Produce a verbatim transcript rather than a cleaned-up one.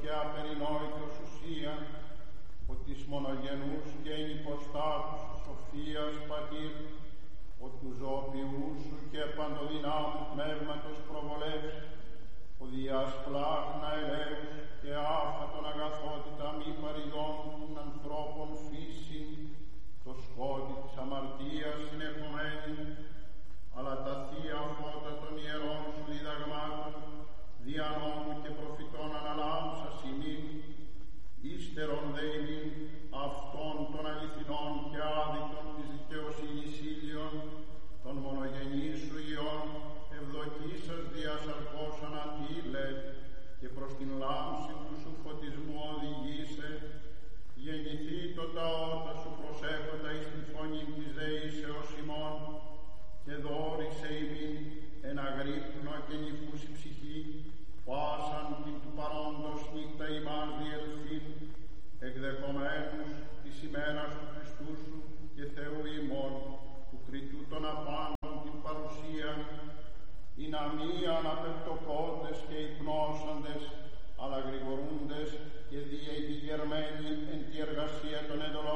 και απερινόητος ουσία, ο της μονογενούς και ενυποστάτους σοφίας πατήρ, ο του ζωοποιού σου και παντοδυνάμου πνεύματος προβολεύς, ο διάς πλάχνα ελέους και άφατον αγαθότητα μη παρηγών ανθρώπων φύση, το σκότι της αμαρτίας συνεχομένη, αλλά τα θεία φώτα των ιερών σου διδαγμάτων, δια νόμου και προφητών αναλάμψας ημίν, ύστερον δε ημίν αυτών των αληθινών και άδικων της δικαιοσύνης ήλιων, των μονογενής σου Υιών, ευδοκίσας δια σαρκός ανατήλε, και προς την λάμψη του σου φωτισμού οδηγήσε, γεννηθεί το ταότα σου προσέχοντα εις την φωνή της δεήσεως ημών, και δόρισε ημίν εν αγρύπνο και νυφούση ψυχή, πάσαν την του παρόντος νύχτα ημάς διελθύν, εκδεχομένους της ημέρας του Χριστού σου και Θεού ημών, του κριτού των απάντων την παρουσία, οι να μη αναπεπτοκότες και υπνώσαντες, αλλά γρηγορούντες και διεγηγερμένοι εν τη εργασία των εντολών